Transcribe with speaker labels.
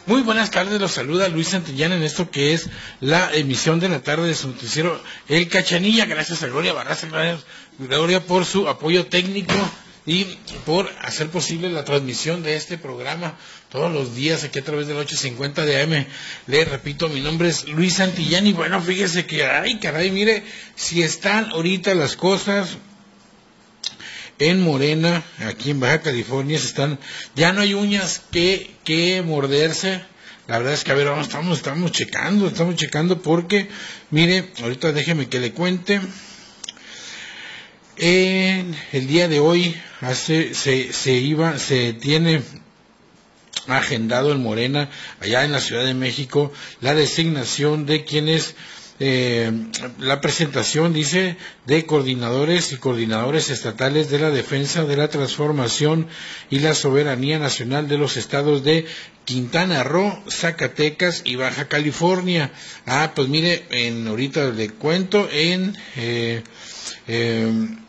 Speaker 1: Muy buenas tardes, los saluda Luis Santillana en esto que es la emisión de la tarde de su noticiero El Cachanilla. Gracias a Gloria Barraza, gracias Gloria por su apoyo técnico y por hacer posible la transmisión de este programa todos los días aquí a través del 850 de AM. Le repito, mi nombre es Luis Santillana y bueno, fíjese que, ay caray, mire, si están ahorita las cosas en Morena, aquí en Baja California, ya no hay uñas que morderse. La verdad es que, a ver, estamos checando porque, mire, ahorita déjeme que le cuente. En el día de hoy se tiene agendado en Morena, allá en la Ciudad de México, la designación de quienes la presentación, dice, de coordinadores y coordinadores estatales de la defensa de la transformación y la soberanía nacional de los estados de Quintana Roo, Zacatecas y Baja California. Pues mire, ahorita le cuento,